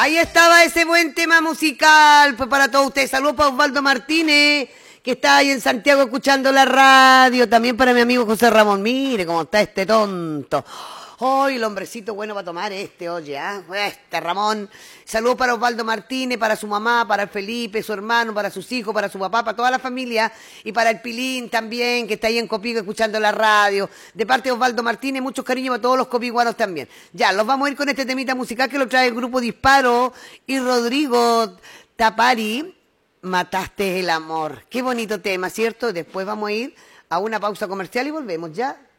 Ahí estaba ese buen tema musical, pues para todos ustedes. Saludos para Osvaldo Martínez, que está ahí en Santiago escuchando la radio. También para mi amigo José Ramón. Mire cómo está este tonto. Hoy el hombrecito bueno para tomar oye, este Ramón. Saludos para Osvaldo Martínez, para su mamá, para el Felipe, su hermano, para sus hijos, para su papá, para toda la familia. Y para el Pilín también, que está ahí en Copigo escuchando la radio. De parte de Osvaldo Martínez, muchos cariños para todos los copiguanos también. Ya, los vamos a ir con este temita musical que lo trae el grupo Disparo y Rodrigo Tapari. Mataste el amor. Qué bonito tema, ¿cierto? Después vamos a ir a una pausa comercial y volvemos ya.